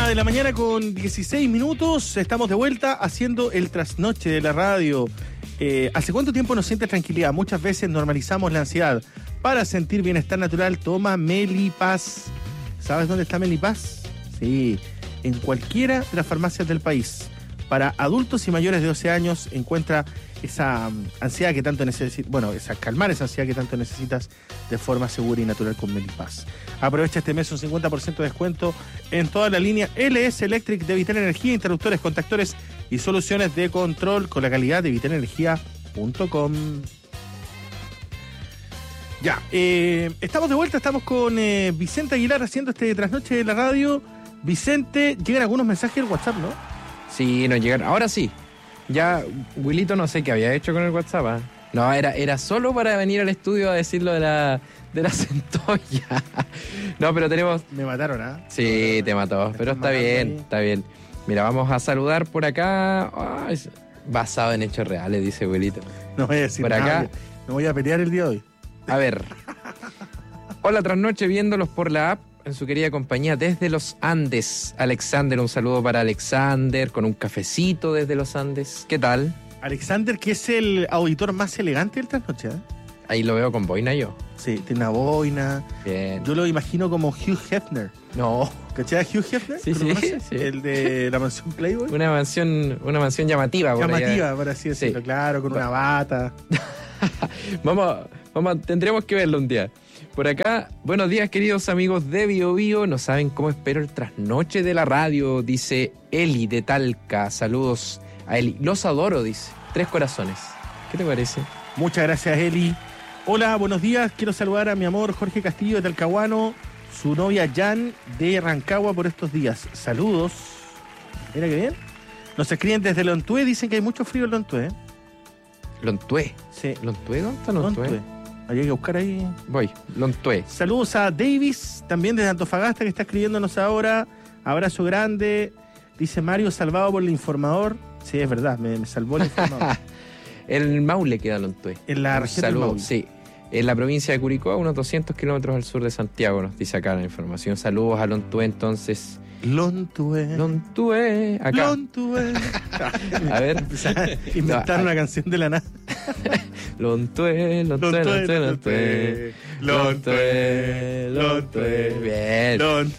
de la mañana con 16 minutos. Estamos de vuelta haciendo el trasnoche de la radio. ¿Hace cuánto tiempo nos sientes tranquilidad? Muchas veces normalizamos la ansiedad. Para sentir bienestar natural, toma Melipaz. ¿Sabes dónde está Melipaz? Sí, en cualquiera de las farmacias del país. Para adultos y mayores de 12 años, encuentra esa ansiedad que tanto necesitas, calmar esa ansiedad que tanto necesitas de forma segura y natural con Melipaz. Aprovecha este mes un 50% de descuento en toda la línea LS Electric de Vital Energía, interruptores, contactores y soluciones de control con la calidad de vitalenergia.com. Ya, estamos de vuelta, estamos con Vicente Aguilar haciendo este trasnoche de la radio. Vicente, llegan algunos mensajes del WhatsApp, ¿no? Sí, nos llegaron. Ahora sí. Ya, Wilito no sé qué había hecho con el WhatsApp. ¿Eh? No, era solo para venir al estudio a decir lo de la centolla. No, pero tenemos... Me mataron, ¿ah? Sí, te mató, pero está bien, está bien. Mira, vamos a saludar por acá. Basado en hechos reales, dice Wilito. No voy a decir por nada, acá. No voy a pelear el día de hoy. A ver. Hola, trasnoche viéndolos por la app en su querida compañía desde los Andes. Alexander, un saludo para Alexander con un cafecito desde los Andes. ¿Qué tal? Alexander, que es el auditor más elegante del trasnoche, ¿eh? Ahí lo veo con boina yo. Sí, tiene una boina. Bien. Yo lo imagino como Hugh Hefner. No. ¿Cachai a Hugh Hefner? Sí, sí. El de la mansión Playboy. Una mansión llamativa. Llamativa, por así decirlo, sí. Claro, con una bata. Tendremos que verlo un día. Por acá, buenos días queridos amigos de Bio Bio, no saben cómo espero el trasnoche de la radio, dice Eli de Talca, saludos a Eli, los adoro, dice, 3 corazones, ¿qué te parece? Muchas gracias Eli. Hola, buenos días, quiero saludar a mi amor Jorge Castillo de Talcahuano, su novia Jan de Rancagua por estos días, saludos. Mira qué bien. Nos escriben desde Lontué, dicen que hay mucho frío en Lontué. ¿Lontué? Sí. ¿Lontué? ¿Dónde está Lontué? Hay que buscar ahí. Voy, Lontué. Saludos a Davis, también desde Antofagasta, que está escribiéndonos ahora. Abrazo grande. Dice Mario, salvado por el informador. Sí, es verdad, me salvó el informador. El Maule queda Lontué. En la región del Maule. Sí, en la provincia de Curicó, a unos 200 kilómetros al sur de Santiago, nos dice acá la información. Saludos a Lontué, entonces. Lontué. Acá. Lontué. A ver. Inventar una canción de la nada. Lontué. Bien.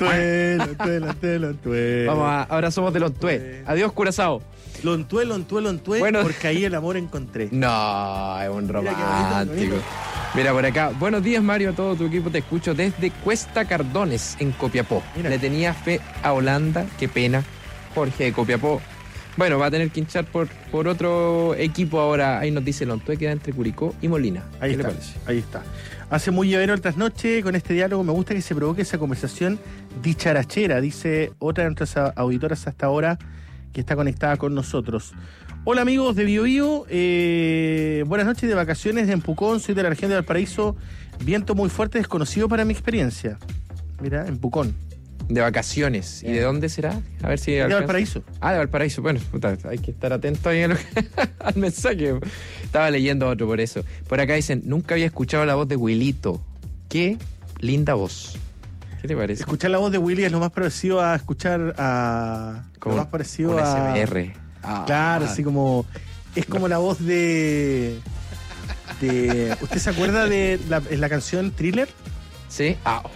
Lontué. Vamos, ahora somos de Lontué. Adiós, Curazao. Lontué, bueno, porque ahí el amor encontré. No, es un romántico. Bonito. Mira, por acá. Buenos días, Mario, a todo tu equipo. Te escucho desde Cuesta Cardones, en Copiapó. Mira. Le tenía fe a Holanda. Qué pena. Jorge de Copiapó. Bueno, va a tener que hinchar por otro equipo ahora. Ahí nos dice Lontué, queda entre Curicó y Molina. Ahí está, ahí está. Hace muy llevero el trasnoche con este diálogo. Me gusta que se provoque esa conversación dicharachera, dice otra de nuestras auditoras hasta ahora que está conectada con nosotros. Hola amigos de Bio Bio, buenas noches de vacaciones en Pucón, soy de la región de Valparaíso, viento muy fuerte, desconocido para mi experiencia. Mira, en Pucón. De vacaciones. ¿Y de dónde será? A ver si... De Valparaíso. Ah, de Valparaíso. Bueno, puta, hay que estar atento ahí al mensaje. Estaba leyendo otro por eso. Por acá dicen, nunca había escuchado la voz de Wilito. Qué linda voz. ¿Qué te parece? Escuchar la voz de Willy es lo más parecido a escuchar a... Como lo más parecido un a... SMR. Claro, así como... Es como la voz de... ¿Usted se acuerda de la canción Thriller? Sí.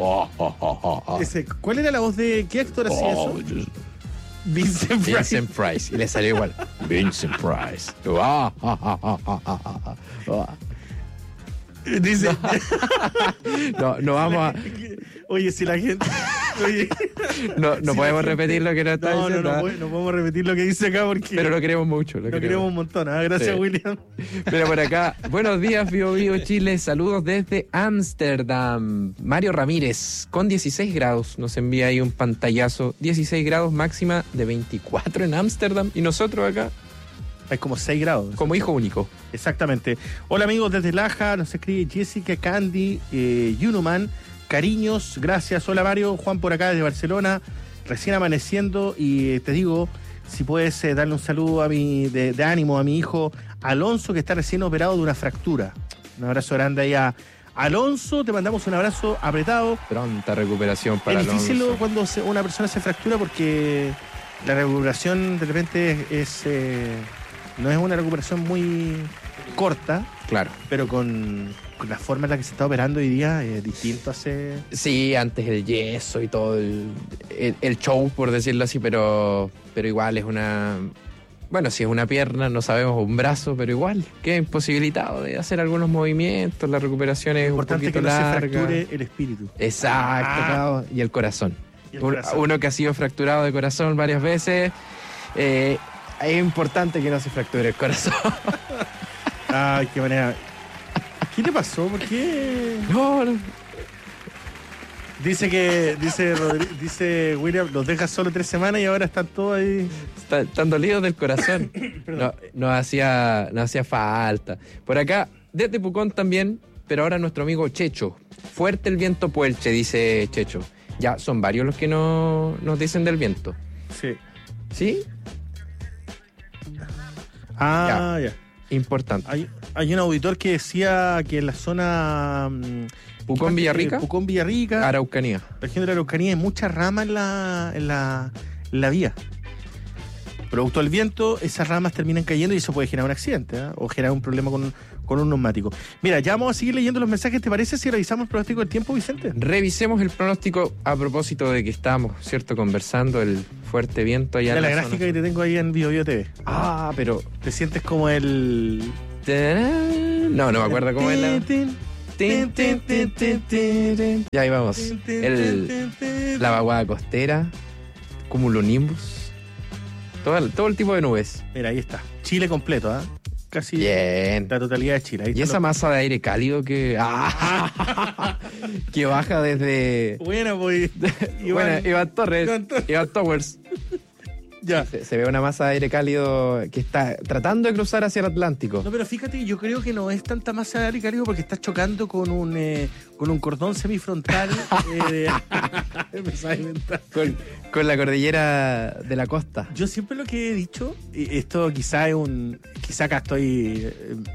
¿Cuál era la voz de... ¿Qué actor hacía eso? Vincent Price. Y le salió igual. Vincent Price. Dice... No vamos a... Oye, si la gente... Oye, no si podemos repetir lo que nos está diciendo. No podemos repetir lo que dice acá porque... Pero lo queremos mucho. Lo queremos un montón. Gracias, sí. William. Pero por acá, buenos días, Bio Bio Chile. Saludos desde Ámsterdam. Mario Ramírez, con 16 grados. Nos envía ahí un pantallazo. 16 grados, máxima de 24 en Ámsterdam. Y nosotros acá... Hay como 6 grados. Como hijo único. Exactamente. Hola amigos desde Laja, nos escribe Jessica, Candy, Yunuman. Cariños, gracias. Hola Mario, Juan por acá desde Barcelona, recién amaneciendo y te digo, si puedes darle un saludo de ánimo a mi hijo Alonso, que está recién operado de una fractura. Un abrazo grande ahí a Alonso, te mandamos un abrazo apretado. Pronta recuperación para Alonso. Es difícil cuando una persona se fractura porque la recuperación de repente no es una recuperación muy corta. Claro. Pero con la forma en la que se está operando hoy día es distinto hace... Sí, antes el yeso y todo el show, por decirlo así, pero igual es una... Bueno, si es una pierna, no sabemos, un brazo, pero igual queda imposibilitado de hacer algunos movimientos, la recuperación es un poquito larga. Importante que no se fracture el espíritu. Exacto, y el corazón. Uno que ha sido fracturado de corazón varias veces, es importante que no se fracture el corazón. Ay, qué manera. ¿Qué te pasó? ¿Por qué? No. Dice William, los dejas solo 3 semanas y ahora están todos ahí. Están dolidos del corazón. No hacía falta. Por acá, desde Pucón también, pero ahora nuestro amigo Checho. Fuerte el viento Puelche, dice Checho. Ya, son varios los que nos dicen del viento. Sí. ¿Sí? Ya. Importante. Hay un auditor que decía que en la zona... Pucón Villarrica, Araucanía. Región de la Araucanía hay muchas ramas en la vía. Producto del viento, esas ramas terminan cayendo y eso puede generar un accidente, ¿eh? O generar un problema con un neumático. Mira, ya vamos a seguir leyendo los mensajes. ¿Te parece si revisamos el pronóstico del tiempo, Vicente? Revisemos el pronóstico a propósito de que estábamos, ¿cierto?, conversando el fuerte viento allá en la zona. Gráfica que te tengo ahí en BioBio TV. Pero... ¿Te sientes como el...? No me acuerdo cómo es la... Ya ahí vamos. La vaguada costera, cumulonimbus, todo el tipo de nubes. Mira, ahí está. Chile completo, ¿eh? Casi bien. La totalidad de Chile. Ahí y esa masa de aire cálido que que baja desde... Buena, pues. Iván Towers. Ya. Se ve una masa de aire cálido que está tratando de cruzar hacia el Atlántico. No, pero fíjate, yo creo que no es tanta masa de aire cálido porque está chocando con un cordón semifrontal. Con la cordillera de la costa. Yo siempre lo que he dicho, y esto quizá acá estoy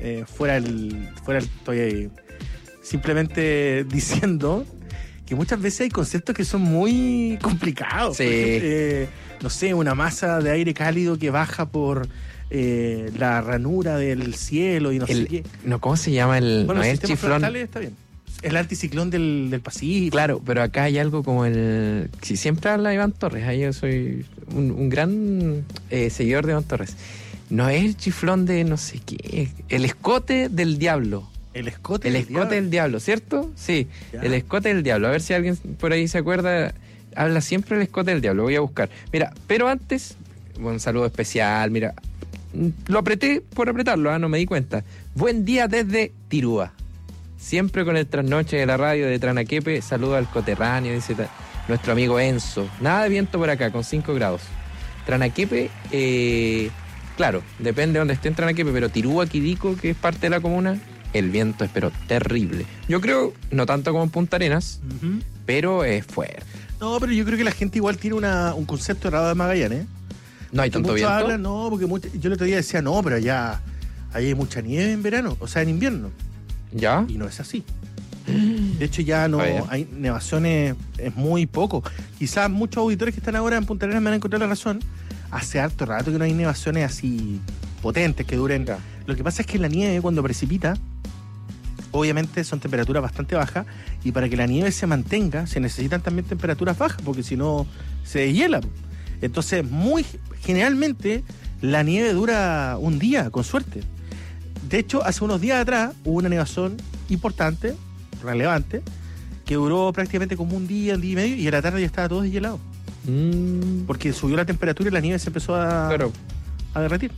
estoy simplemente diciendo que muchas veces hay conceptos que son muy complicados. Sí. Por ejemplo, no sé, una masa de aire cálido que baja por la ranura del cielo y no sé qué. No, ¿cómo se llama el? Bueno, no el es sistema chiflón. frontal está bien. El anticiclón del Pacífico. Claro, pero acá hay algo como el... Si siempre habla Iván Torres, ahí yo soy un gran seguidor de Iván Torres. No es el chiflón de no sé qué, el escote del diablo. El escote del diablo, ¿cierto? Sí, ya. El escote del diablo. A ver si alguien por ahí se acuerda. Habla siempre del escote del diablo, voy a buscar. Mira, pero antes, un saludo especial, mira. Lo apreté por apretarlo, no me di cuenta. Buen día desde Tirúa. Siempre con el trasnoche de la radio de Tranaquepe. Saludo al coterráneo, dice nuestro amigo Enzo. Nada de viento por acá, con 5 grados. Tranaquepe, claro, depende de dónde esté en Tranaquepe, pero Tirúa, Quidico, que es parte de la comuna, el viento es pero terrible. Yo creo, no tanto como en Punta Arenas, pero es fuerte. No, pero yo creo que la gente igual tiene un concepto errado de Magallanes. ¿No hay tanto viento? Hablan, no, porque yo el otro día decía, no, pero allá hay mucha nieve en verano, o sea, en invierno. ¿Ya? Y no es así. De hecho, ya no hay nevaciones, es muy poco. Quizás muchos auditores que están ahora en Punta Arenas me van a encontrar la razón. Hace harto rato que no hay nevaciones así potentes que duren. Ya. Lo que pasa es que la nieve, cuando precipita, obviamente son temperaturas bastante bajas, y para que la nieve se mantenga se necesitan también temperaturas bajas, porque si no se deshiela. Entonces, muy generalmente la nieve dura un día, con suerte. De hecho, hace unos días atrás hubo una nevazón importante, relevante, que duró prácticamente como un día y medio, y a la tarde ya estaba todo deshielado. Porque subió la temperatura y la nieve se empezó a derretir.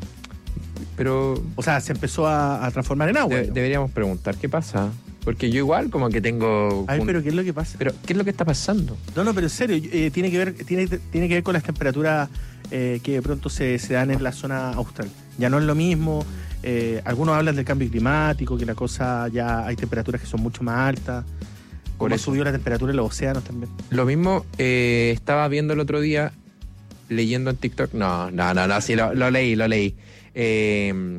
Pero... O sea, se empezó a transformar en agua. Deberíamos preguntar qué pasa. Porque yo igual como que tengo... A ver, pero ¿qué es lo que pasa? Pero, ¿qué es lo que está pasando? No, pero en serio, tiene que ver con las temperaturas que de pronto se dan en la zona austral. Ya no es lo mismo. Algunos hablan del cambio climático, que la cosa ya hay temperaturas que son mucho más altas. Como subió la temperatura en los océanos también. Lo mismo estaba viendo el otro día, leyendo en TikTok. No, sí, lo leí. Que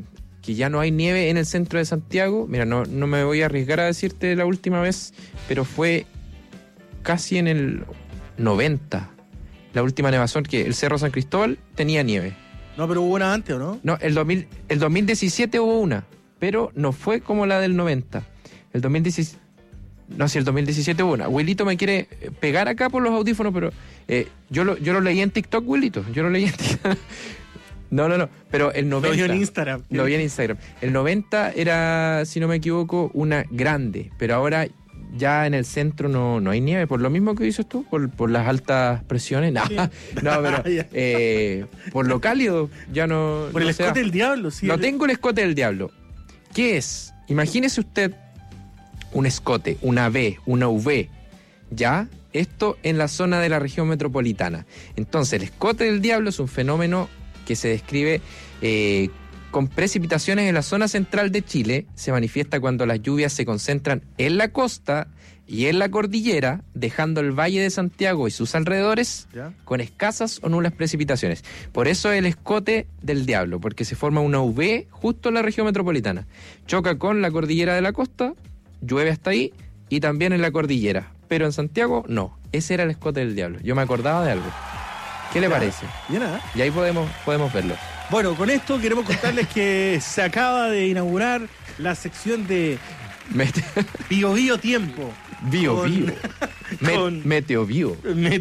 que ya no hay nieve en el centro de Santiago. Mira, no me voy a arriesgar a decirte la última vez, pero fue casi en el 90. La última nevazón, que el Cerro San Cristóbal tenía nieve. No, pero hubo una antes, ¿o no? No, el 2017 hubo una, pero no fue como la del 90. El 2017... No, si el 2017 hubo una. Abuelito me quiere pegar acá por los audífonos, pero yo lo leí en TikTok, abuelito. Yo lo leí en TikTok. No. Pero el 90... Lo vi en Instagram. Lo vi en Instagram. El 90 era, si no me equivoco, una grande. Pero ahora ya en el centro no hay nieve. Por lo mismo que dices tú, por las altas presiones. No, sí. No, pero por lo cálido ya no... Por el escote del diablo, sí. No tengo el escote del diablo. ¿Qué es? Imagínese usted un escote, una V, una V, ¿ya? Esto en la zona de la región metropolitana. Entonces, el escote del diablo es un fenómeno que se describe con precipitaciones en la zona central de Chile. Se manifiesta cuando las lluvias se concentran en la costa y en la cordillera, dejando el Valle de Santiago y sus alrededores con escasas o nulas precipitaciones. Por eso el escote del diablo, porque se forma una V justo en la región metropolitana. Choca con la cordillera de la costa, llueve hasta ahí, y también en la cordillera. Pero en Santiago, no. Ese era el escote del diablo. Yo me acordaba de algo. ¿Qué le parece? Bien, ¿eh? Y ahí podemos verlo. Bueno, con esto queremos contarles que se acaba de inaugurar la sección de Bio Tiempo. Bio. Meteo Bio.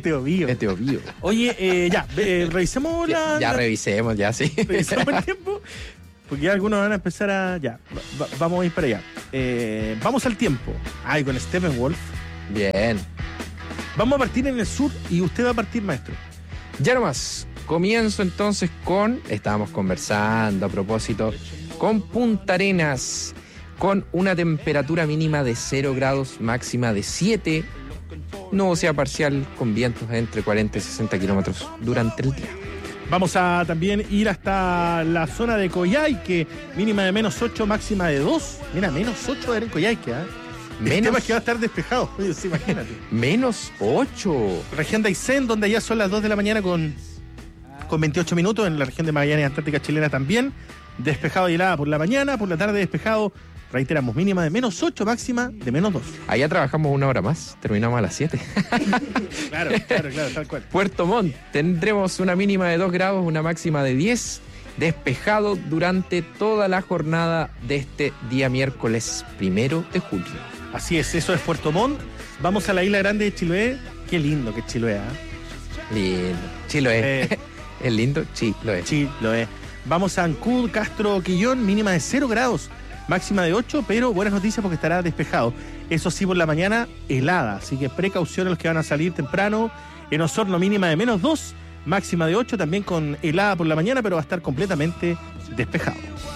Oye, revisemos revisemos, ya, sí. Revisemos el tiempo. Porque ya algunos van a empezar a... vamos a ir para allá. Vamos al tiempo. Con Steppenwolf. Bien. Vamos a partir en el sur y usted va a partir, maestro. Ya nomás. Comienzo entonces estábamos conversando a propósito, con Punta Arenas, con una temperatura mínima de 0 grados, máxima de 7, nubosidad parcial con vientos entre 40 y 60 kilómetros durante el día. Vamos a también ir hasta la zona de Coyhaique, mínima de menos 8, máxima de 2. Mira, menos 8 era en Coyhaique, ¿eh? El tema es que va a estar despejado, imagínate. Menos 8. Región de Aysén, donde ya son las 2 de la mañana con 28 minutos. En la región de Magallanes, Antártica Chilena también. Despejado y helada por la mañana, por la tarde despejado. Reiteramos, mínima de menos 8, máxima de menos 2. Allá trabajamos 1 hora más, terminamos a las 7. Claro, tal cual. Puerto Montt, tendremos una mínima de 2 grados, una máxima de 10. Despejado durante toda la jornada de este día miércoles 1 de julio. Así es, eso es Puerto Montt. Vamos a la isla grande de Chiloé. Qué lindo que es Chiloé, ¿eh? Lindo. Chiloé. ¿Es lindo? Chiloé. Chiloé. Vamos a Ancud, Castro, Quillón, mínima de 0 grados, máxima de 8, pero buenas noticias porque estará despejado. Eso sí, por la mañana, helada, así que precaución a los que van a salir temprano. En Osorno, mínima de menos 2, máxima de 8, también con helada por la mañana, pero va a estar completamente despejado.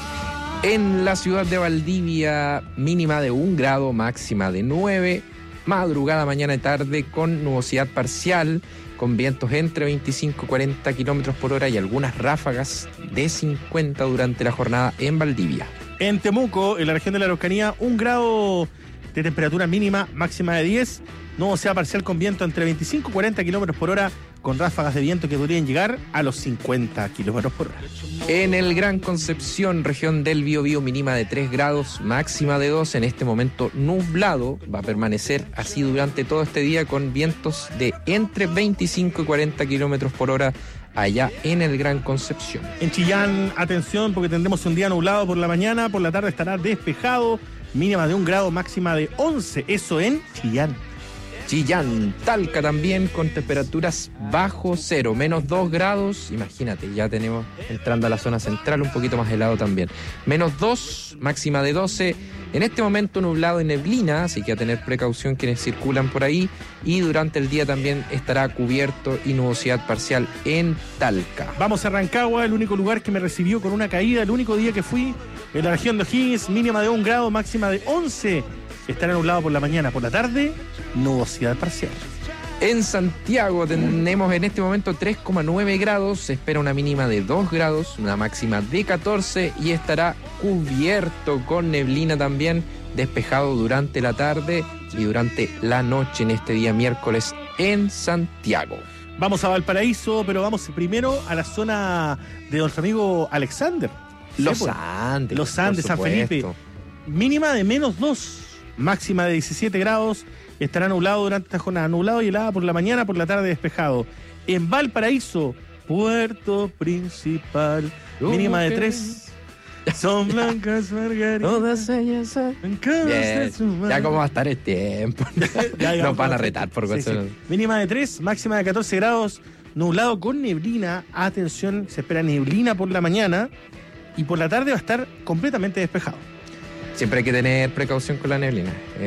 En la ciudad de Valdivia, mínima de 1 grado, máxima de 9, madrugada, mañana y tarde con nubosidad parcial, con vientos entre 25 y 40 kilómetros por hora y algunas ráfagas de 50 durante la jornada en Valdivia. En Temuco, en la región de la Araucanía, 1 grado de temperatura mínima, máxima de 10, nubosidad parcial con viento entre 25 y 40 kilómetros por hora, con ráfagas de viento que podrían llegar a los 50 kilómetros por hora. En el Gran Concepción, región del Biobío, mínima de 3 grados, máxima de 2, en este momento nublado, va a permanecer así durante todo este día con vientos de entre 25 y 40 kilómetros por hora allá en el Gran Concepción. En Chillán, atención, porque tendremos un día nublado por la mañana, por la tarde estará despejado, mínima de 1 grado, máxima de 11, eso en Chillán. Chillán, Talca también con temperaturas bajo cero, menos 2 grados, imagínate, ya tenemos entrando a la zona central un poquito más helado también. Menos 2, máxima de 12, en este momento nublado y neblina, así que a tener precaución quienes circulan por ahí, y durante el día también estará cubierto y nubosidad parcial en Talca. Vamos a Rancagua, el único lugar que me recibió con una caída, el único día que fui, en la región de O'Higgins, mínima de 1 grado, máxima de 11. Estará nublado por la mañana, por la tarde, nubosidad parcial. En Santiago tenemos en este momento 3,9 grados, se espera una mínima de 2 grados, una máxima de 14 y estará cubierto con neblina también, despejado durante la tarde y durante la noche en este día miércoles en Santiago. Vamos a Valparaíso, pero vamos primero a la zona de nuestro amigo Alexander. Los Andes. Los Andes, San Felipe. Mínima de -2, máxima de 17 grados. Estará nublado durante esta jornada. Nublado y helada por la mañana, por la tarde despejado. En Valparaíso, puerto principal, mínima de 3. Son blancas margaritas. Todas ellas. Ya cómo va a estar el tiempo. Nos van a retar por cuestión. Sí. Mínima de 3, máxima de 14 grados. Nublado con neblina. Atención, se espera neblina por la mañana. Y por la tarde va a estar completamente despejado. Siempre hay que tener precaución con la neblina.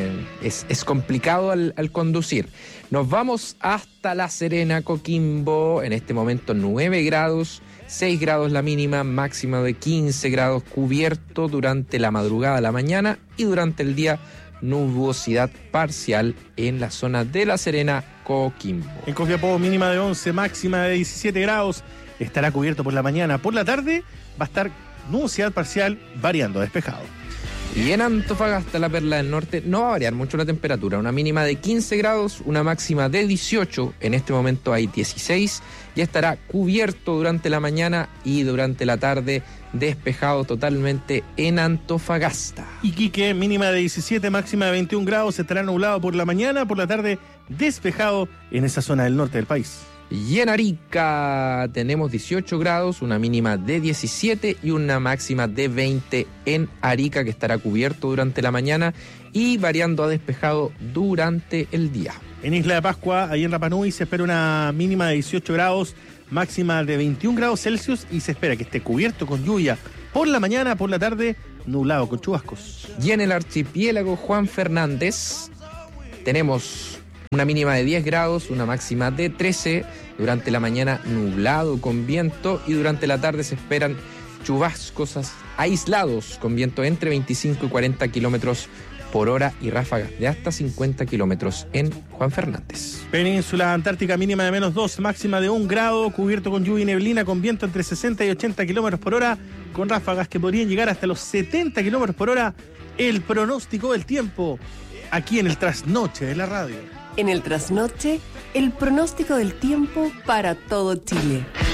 Es complicado al conducir. Nos vamos hasta La Serena, Coquimbo. En este momento 9 grados, 6 grados la mínima, máxima de 15 grados, cubierto durante la madrugada, la mañana y durante el día nubosidad parcial en la zona de La Serena, Coquimbo. En Copiapó mínima de 11, máxima de 17 grados. Estará cubierto por la mañana. Por la tarde va a estar nubosidad parcial, variando, despejado. Y en Antofagasta, la perla del norte, no va a variar mucho la temperatura. Una mínima de 15 grados, una máxima de 18. En este momento hay 16. Ya estará cubierto durante la mañana y durante la tarde despejado totalmente en Antofagasta. Iquique, mínima de 17, máxima de 21 grados. Estará nublado por la mañana, por la tarde despejado en esa zona del norte del país. Y en Arica tenemos 18 grados, una mínima de 17 y una máxima de 20 en Arica, que estará cubierto durante la mañana y variando a despejado durante el día. En Isla de Pascua, ahí en Rapa Nui, se espera una mínima de 18 grados, máxima de 21 grados Celsius y se espera que esté cubierto con lluvia por la mañana, por la tarde nublado con chubascos. Y en el archipiélago Juan Fernández tenemos una mínima de 10 grados, una máxima de 13, durante la mañana nublado con viento y durante la tarde se esperan chubascos aislados con viento entre 25 y 40 kilómetros por hora y ráfagas de hasta 50 kilómetros en Juan Fernández. Península Antártica mínima de -2, máxima de 1 grado, cubierto con lluvia y neblina con viento entre 60 y 80 kilómetros por hora, con ráfagas que podrían llegar hasta los 70 kilómetros por hora. El pronóstico del tiempo aquí en el Trasnoche de la radio. En el Trasnoche, el pronóstico del tiempo para todo Chile.